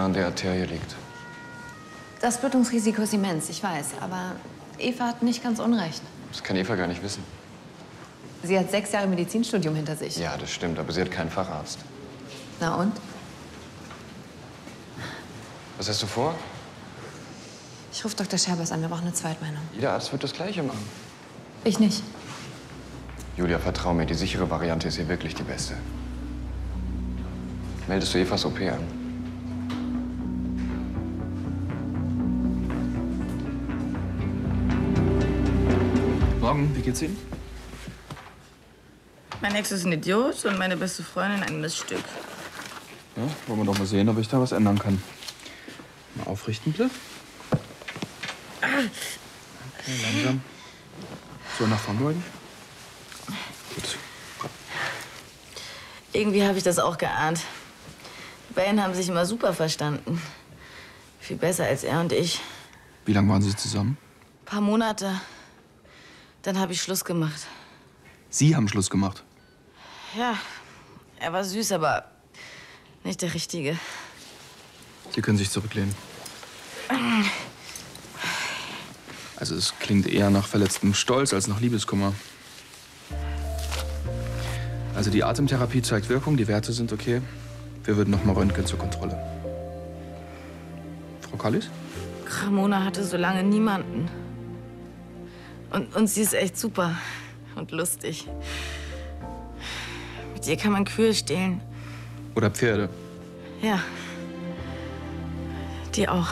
nah an der Arterie liegt. Das Blutungsrisiko ist immens, ich weiß. Aber Eva hat nicht ganz unrecht. Das kann Eva gar nicht wissen. Sie hat 6 Jahre Medizinstudium hinter sich. Ja, das stimmt, aber sie hat keinen Facharzt. Na und? Was hast du vor? Ich rufe Dr. Scherbers an, wir brauchen eine Zweitmeinung. Jeder Arzt wird das Gleiche machen. Ich nicht. Julia, vertrau mir, die sichere Variante ist hier wirklich die beste. Meldest du Evas OP an? Morgen, wie geht's Ihnen? Mein Ex ist ein Idiot und meine beste Freundin ein Miststück. Ja, wollen wir doch mal sehen, ob ich da was ändern kann. Mal aufrichten, bitte. Okay, langsam. So, nach vorn beugen. Gut. Irgendwie habe ich das auch geahnt. Die beiden haben sich immer super verstanden. Viel besser als er und ich. Wie lange waren Sie zusammen? Ein paar Monate. Dann habe ich Schluss gemacht. Sie haben Schluss gemacht. Ja, er war süß, aber nicht der Richtige. Sie können sich zurücklehnen. Also es klingt eher nach verletztem Stolz als nach Liebeskummer. Also die Atemtherapie zeigt Wirkung, die Werte sind okay. Wir würden noch mal röntgen zur Kontrolle. Frau Kallis? Ramona hatte so lange niemanden. Und sie ist echt super und lustig. Mit ihr kann man Kühe stehlen. Oder Pferde? Ja. Die auch.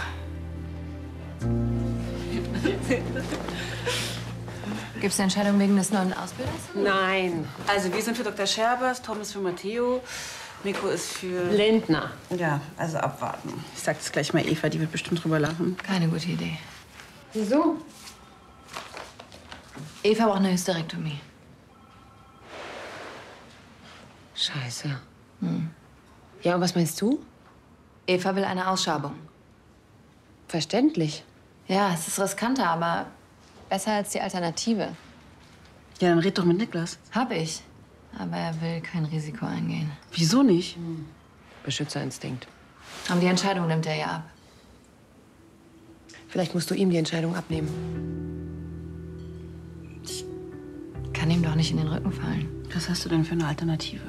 Gibt es eine Entscheidung wegen des neuen Ausbilders? Nein. Also wir sind für Dr. Scherbers, Tom ist für Matteo, Nico ist für... Lindner. Ja, also abwarten. Ich sag das gleich mal Eva, die wird bestimmt drüber lachen. Keine gute Idee. Wieso? Eva braucht eine Hysterektomie. Scheiße. Ja, und was meinst du? Eva will eine Ausschabung. Verständlich. Ja, es ist riskanter, aber besser als die Alternative. Ja, dann red doch mit Niklas. Hab ich. Aber er will kein Risiko eingehen. Wieso nicht? Beschützerinstinkt. Aber die Entscheidung nimmt er ja ab. Vielleicht musst du ihm die Entscheidung abnehmen. Kann ihm doch nicht in den Rücken fallen. Was hast du denn für eine Alternative?